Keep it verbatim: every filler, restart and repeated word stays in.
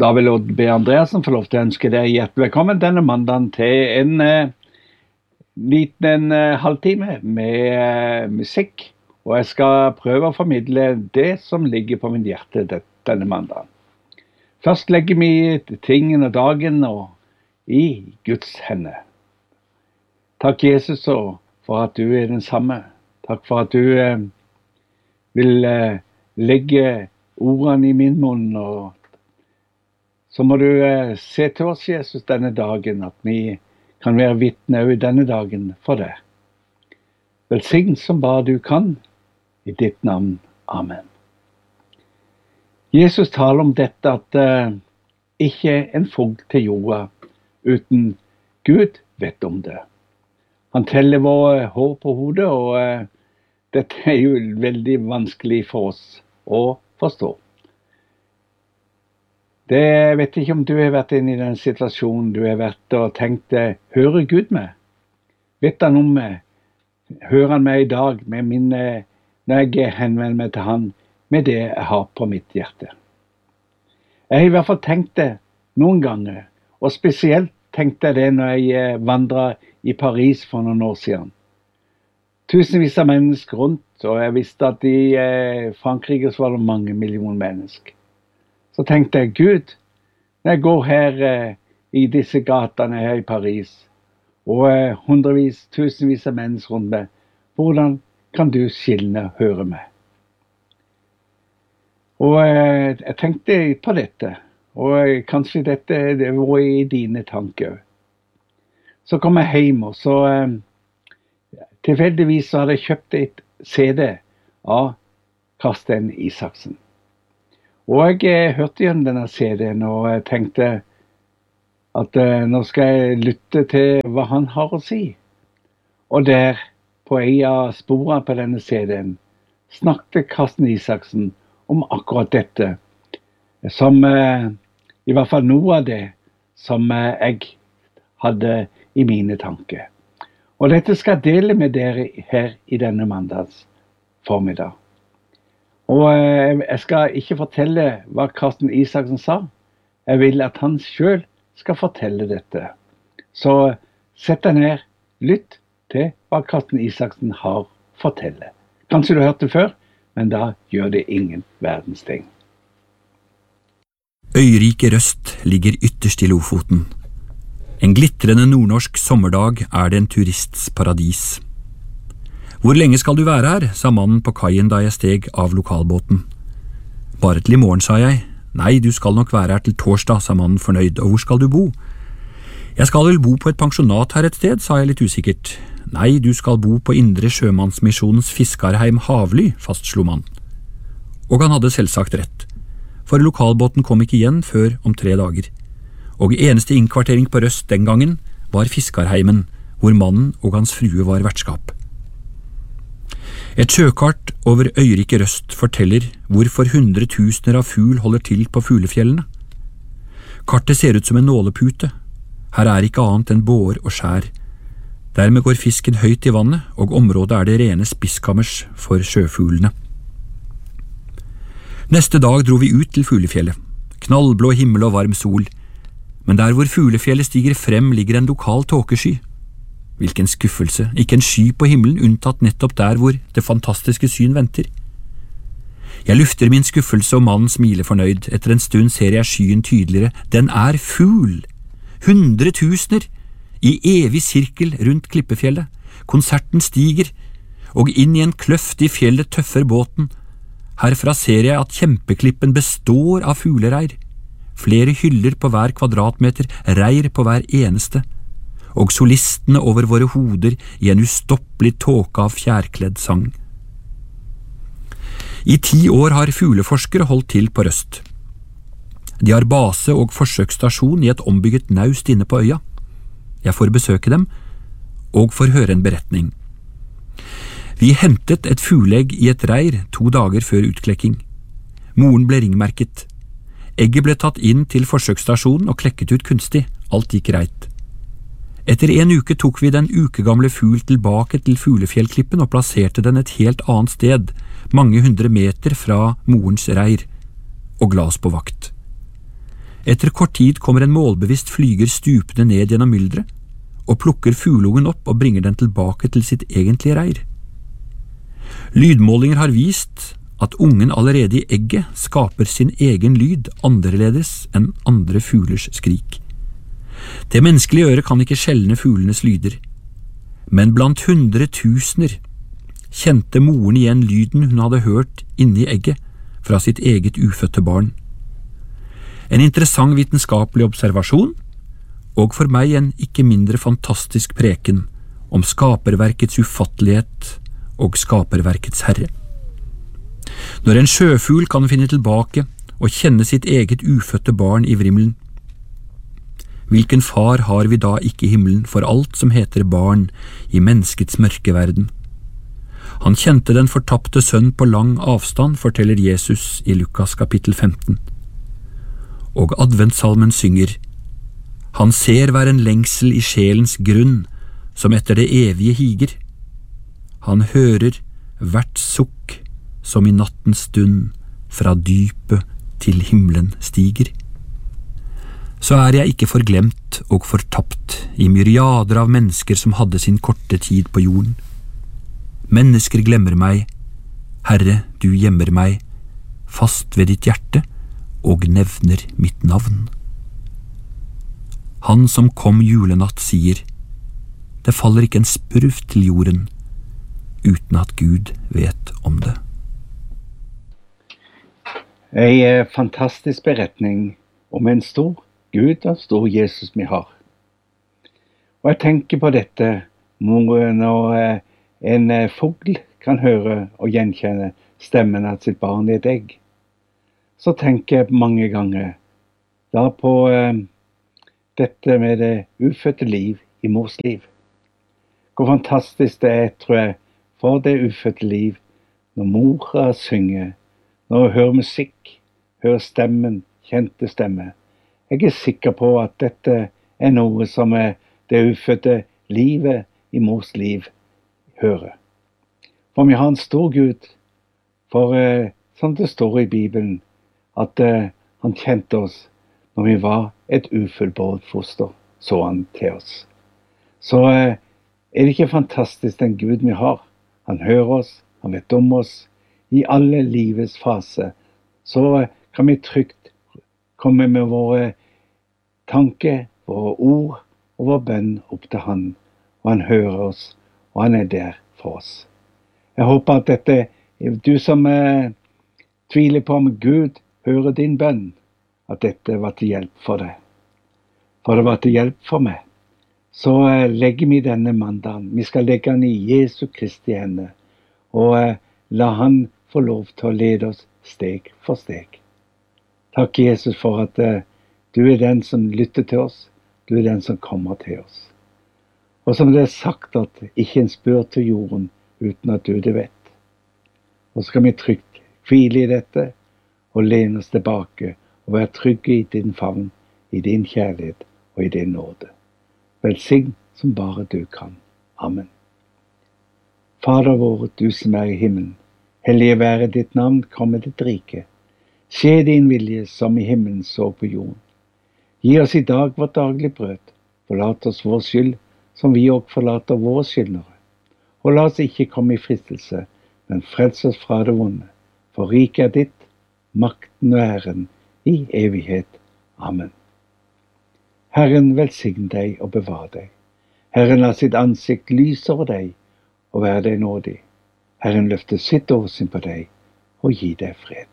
Da vil Odd B. Andreassen få lov til å ønske deg hjertelig velkommen denne mandagen til en eh, liten eh, halvtime med eh, musikk. Og jeg skal prøve å formidle det som ligger på min hjerte det, denne mandagen. Først legger vi tingen og dagen og i Guds hende. Takk Jesus for at du er den samme. Takk for at du eh, vil eh, legge ordene i min munn, og så må du eh, se til oss, Jesus, denne dagen, at vi kan være vitne i denne dagen for deg. Velsign som bare du kan, i ditt navn. Amen. Jesus taler om dette at eh, ikke en fugl til jorda uten Gud vet om det. Han teller våre hår på hodet, og eh, dette er jo veldig vanskelig for oss å forstå. Det, jeg vet ikke om du har vært inne i den situasjonen du har vært og tenkt, hører Gud meg? Vet han om meg? Hører han meg i dag med mine, når jeg henvender meg til han, med det jeg har på mitt hjerte? Jeg har i hvert fall tenkt det noen ganger, og spesielt tenkte jeg det når jeg vandret i Paris for noen år siden. Tusenvis av mennesker rundt, og jeg visste at i Frankrike så var det mange millioner mennesker. Så tenkte jeg, Gud, når jeg går her eh, i disse gatene her i Paris, og eh, hundrevis, tusenvis av mennesker rundt meg, hvordan kan du skilne og høre meg? Og eh, jeg tenkte på dette, og eh, kanskje dette det var i dine tanker. Så kom jeg hjem, og så eh, tilfeldigvis så hadde jeg kjøpt et C D av Karsten Isaksen. Og jeg hørte igjen denne C D-en, og jeg tenkte at uh, nå skal jeg lytte til hva han har å si. Og der, på en av sporene på denne C D-en, snakket Karsten Isaksen om akkurat dette, som uh, i hvert fall noe av det som uh, jeg hadde i mine tanker. Og dette skal jeg dele med dere her i denne mandags formiddag. Og jeg skal ikke fortelle hva Karsten Isaksen sa. Jeg vil at han selv skal fortelle dette. Så sett deg ned, lytt til hva Karsten Isaksen har å fortelle. Kanskje du har hørt det før, men da gjør det ingen verdens ting. Øyrike Røst ligger ytterst i Lofoten. En glitrende nordnorsk sommerdag er det en turists paradis. Hvor lenge skal du være her, sa mannen på kaien da jeg steg av lokalbåten. Bare til i morgen, sa jeg. Nei, du skal nok være her til torsdag, sa mannen fornøyd. Og hvor skal du bo? Jeg skal vel bo på et pensjonat her et sted, sa jeg litt usikkert. Nei, du skal bo på Indre Sjømannsmisjonens Fiskarheim Havly, fastslo mannen. Og han hadde selvsagt rett, for lokalbåten kom ikke igjen før om tre dager. Og eneste innkvartering på Røst den gangen var Fiskarheimen, hvor mannen og hans frue var vertskap. Et sjøkart over Øyrike Røst forteller hvorfor hundretusener av fugl holder til på fuglefjellene. Kartet ser ut som en nålepute. Her er ikke annet enn båer og skjær. Dermed går fisken høyt i vannet, og området er det rene spisskammers for sjøfuglene. Neste dag dro vi ut til fuglefjellet. Knallblå himmel og varm sol. Men der hvor fuglefjellet stiger frem ligger en lokal tåkesky. Hvilken skuffelse, ikke en sky på himmelen unntatt nettopp der hvor det fantastiske syn venter. Jeg lufter min skuffelse og mannen smiler fornøyd. Etter en stund ser jeg skyen tydeligere. Den er fugl! Hundretusener! I evig sirkel rundt klippefjellet. Konserten stiger, og inn i en kløft i fjellet tøffer båten. Herfra ser jeg at kjempeklippen består av fuglereir. Flere hyller på hver kvadratmeter, reir på hver eneste. Og solistene over våre hoder i en ustoppelig tåke av fjærkledd sang. I ti år har fugleforskere holdt til på Røst. De har base og forsøksstasjon i et ombygget naust inne på øya. Jeg får besøke dem, og får høre en beretning. Vi hentet et fugleegg i et reir to dager før utklekking. Moren ble ringmerket. Egget ble tatt inn til forsøksstasjonen og klekket ut kunstig. Alt gikk greit. Etter en uke tok vi den ukegamle fugl tilbake til Fuglefjellklippen og plasserte den et helt annet sted, mange hundre meter fra morens reir, og la oss på vakt. Etter kort tid kommer en målbevisst flyger stupende ned gjennom myldret, og plukker fugleungen opp og bringer den tilbake til sitt egentlige reir. Lydmålinger har vist at ungen allerede i egget skaper sin egen lyd annerledes enn andre fuglers skrik. Det menneskelige øret kan ikke skjelne fuglenes lyder, men blant hundre tusener kjente moren igjen lyden hun hadde hørt inne i egget fra sitt eget ufødte barn. En interessant vitenskapelig observasjon, og for meg en ikke mindre fantastisk preken om skaperverkets ufattelighet og skaperverkets herre. Når en sjøfugl kan finne tilbake og kjenne sitt eget ufødte barn i vrimmelen, hvilken far har vi da ikke i himmelen for alt som heter barn i menneskets mørke verden? Han kjente den fortapte sønn på lang avstand, forteller Jesus i Lukas kapittel femten. Og adventsalmen synger: Han ser hver en lengsel i sjelens grunn, som etter det evige higer. Han hører hvert sukk, som i nattens stund, fra dypet til himmelen stiger. Så er jeg ikke forglemt og fortapt i myriader av mennesker som hadde sin korte tid på jorden. Mennesker glemmer meg, Herre, du gjemmer meg, fast ved ditt hjerte, og nevner mitt navn. Han som kom julenatt sier, det faller ikke en spurv til jorden, uten at Gud vet om det. En fantastisk beretning om en stor Gud og stor Jesus vi har. Og jeg tenker på dette når en fugl kan høre og gjenkjenne stemmen av sitt barn i et egg. Så tenker jeg mange ganger da på eh, dette med det ufødte liv i mors liv. Hvor fantastisk det er, tror jeg, for det ufødte liv når mora synger, når hun hører musikk, hører stemmen, kjente stemme. Jeg er sikker på at dette er noe som er det ufødte livet i mors liv hører. For vi har en stor Gud, for eh, som det står i Bibelen, at eh, han kjente oss når vi var et ufullbåret foster, så han til oss. Så eh, er det ikke fantastisk den Gud vi har? Han hører oss, han vet om oss, i alle livets faser. Så eh, kan vi trygt komme med våre tanker, våre ord og vår bønn opp til han, og han hører oss, og han er der for oss. Jeg håper at dette, du som eh, tviler på om Gud hører din bønn, at dette var til hjelp for deg. For det var til hjelp for meg. Så eh, legger vi denne mandagen. Vi skal legge den i Jesu Kristi hende, og eh, la han få lov til å lede oss steg for steg. Takk, Jesus, for at eh, du er den som lytter til oss. Du er den som kommer til oss. Og som det er sagt, at ikke en spør til jorden uten at du det vet. Og så skal vi trygt hvile i dette, og lene oss tilbake, og være trygge i din favn, i din kjærlighet og i din nåde. Velsign som bare du kan. Amen. Fader vår, du som er i himmelen, hellige være ditt navn, komme ditt rike. Skje din vilje som i himmelen så på jorden. Gi oss i dag vårt daglige brød. Forlat oss vår skyld, som vi også forlater våre skyldnere. Og la oss ikke komme i fristelse, men frels oss fra det vonde. For riket er ditt, makten og æren i evighet. Amen. Herren velsigne deg og bevare deg. Herren la sitt ansikt lyse over deg og være deg nådig. Herren løfter sitt åsyn på deg og gi deg fred.